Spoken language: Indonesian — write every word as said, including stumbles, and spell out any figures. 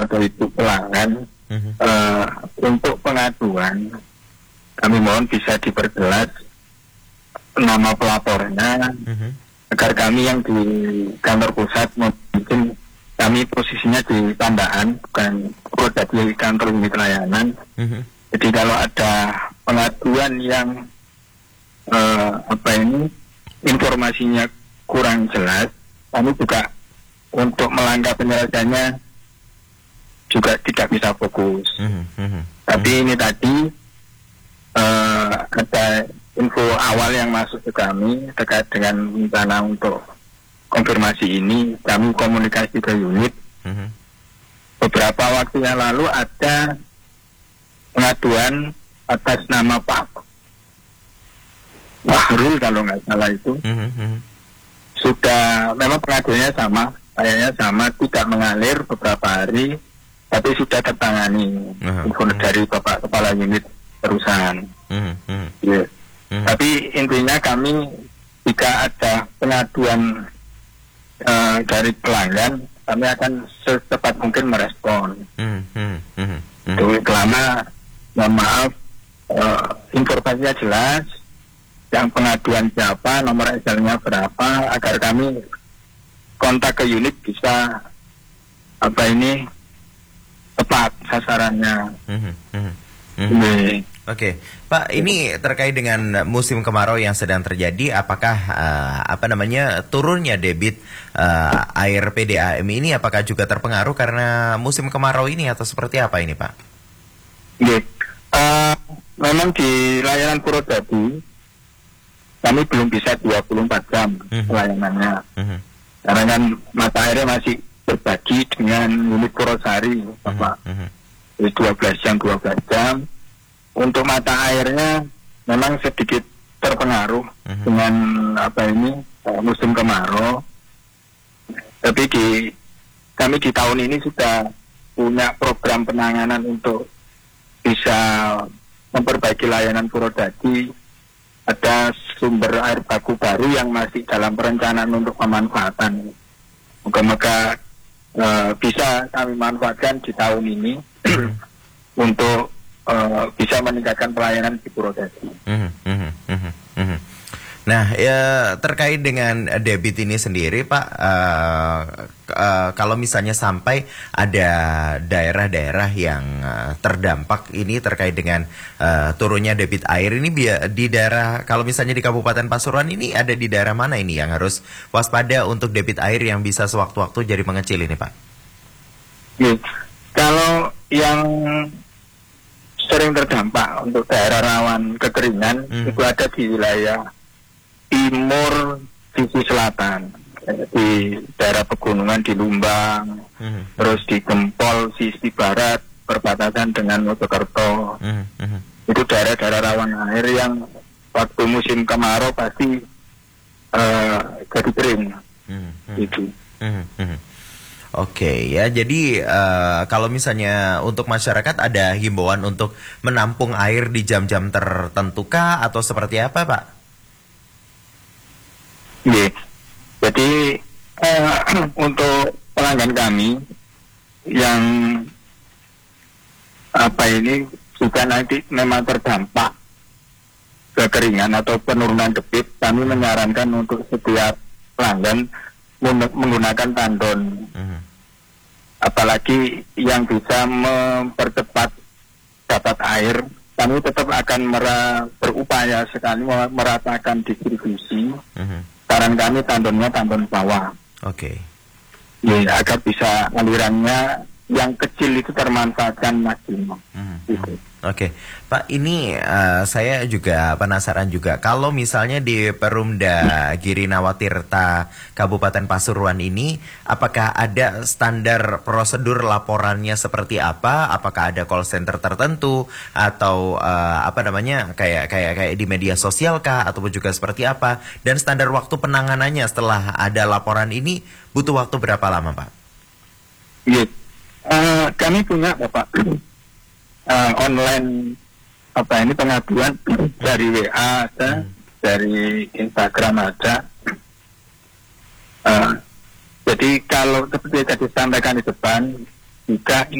atau ibu pelanggan Mhm. uh, untuk pengaduan, kami mohon bisa diperjelas nama pelapornya Mhm. agar kami yang di kantor pusat mungkin kami posisinya di Tambahan, bukan produk di kantor unit layanan. Mhm. Jadi kalau ada pengaduan yang uh, apa ini informasinya kurang jelas, kami juga untuk melangkah penyelesaiannya juga tidak bisa fokus. Mhm. Mhm. Tapi ini tadi uh, ada info awal yang masuk ke kami terkait dengan rencana untuk konfirmasi ini. Kami komunikasi ke unit. Mhm. Beberapa waktu yang lalu ada pengaduan atas nama Pak Wahrul kalau nggak salah itu. Mhm. Mhm. Sudah, memang pengaduannya sama, kayaknya sama, tidak mengalir beberapa hari, tapi sudah tertangani Aha. info dari Bapak Kepala Unit Perusahaan. Mhm. Mhm. Ya. Mhm. Tapi intinya kami jika ada pengaduan uh, dari pelanggan, kami akan secepat mungkin merespon. Mhm. Mhm. Mhm. Itu selama, mohon maaf, uh, informasinya jelas, yang pengaduan siapa, nomor eselnya berapa, agar kami kontak ke unit bisa apa ini tepat sasarannya. Mhm. Mhm. Mhm. Ini. Oke, Pak, ini terkait dengan musim kemarau yang sedang terjadi, apakah uh, apa namanya turunnya debit uh, air P D A M ini apakah juga terpengaruh karena musim kemarau ini atau seperti apa ini, Pak? Ini. Uh, memang di layanan Purwodadi kami belum bisa dua puluh empat jam Mhm. pelayanannya, Mhm. karena kan mata airnya masih berbagi dengan unit Purwosari, Bapak. Mhm. Jadi dua belas jam, dua belas jam. Untuk mata airnya memang sedikit terpengaruh Mhm. dengan apa ini uh, musim kemarau. Tapi di kami di tahun ini sudah punya program penanganan untuk bisa memperbaiki layanan Purwodadi. Ada sumber air baku baru yang masih dalam perencanaan untuk pemanfaatan. Moga-moga uh, bisa kami manfaatkan di tahun ini untuk uh, bisa meningkatkan pelayanan di Purwodadi. Mhm. Mhm. Mhm. Mhm. Nah, ya, terkait dengan debit ini sendiri, Pak, uh, uh, kalau misalnya sampai ada daerah-daerah yang uh, terdampak ini terkait dengan uh, turunnya debit air ini bi- di daerah, kalau misalnya di Kabupaten Pasuruan ini ada di daerah mana ini yang harus waspada untuk debit air yang bisa sewaktu-waktu jadi mengecil ini, Pak? Ya, kalau yang sering terdampak untuk daerah rawan kekeringan Hmm. itu ada di wilayah timur sisi selatan, di daerah pegunungan di Lumbang, Mhm. terus di Gempol sisi barat perbatasan dengan Mojokerto. Mhm. Mhm. Itu daerah-daerah rawan air yang waktu musim kemarau pasti uh, jadi kering. Mhm. Mhm. Itu. Mhm. Mhm. Oke ya, jadi uh, kalau misalnya untuk masyarakat ada himbauan untuk menampung air di jam-jam tertentu kah atau seperti apa, Pak? Iya. Jadi uh, untuk pelanggan kami yang apa ini juga nanti memang terdampak kekeringan atau penurunan debit, kami menyarankan untuk setiap pelanggan men- menggunakan tandon. Mhm. Apalagi yang bisa mempercepat dapat air, kami tetap akan mera- berupaya sekali meratakan distribusi. Mhm. Saran kami tandonnya tandon bawah, Oke. ya, agar bisa alirannya yang kecil itu termanfaatkan maksimal. Mhm. Gitu. Oke, Pak, ini uh, saya juga penasaran juga. Kalau misalnya di Perumda Girinawatirta Kabupaten Pasuruan ini, apakah ada standar prosedur laporannya seperti apa? Apakah ada call center tertentu atau uh, apa namanya kayak kayak kayak di media sosial kah? Ataupun juga seperti apa? Dan standar waktu penanganannya setelah ada laporan ini butuh waktu berapa lama, Pak? Iya, uh, kami punya Bapak. Uh, online apa ini pengaduan dari W A ada, hmm. dari Instagram ada. Uh, jadi kalau seperti tadi sampaikan di depan, jika